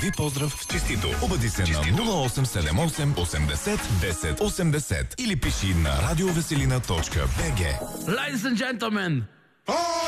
Прави поздрав в честито. Обади се на 0878 80 10 80 или пиши на radioveselina.bg. Ladies and gentlemen,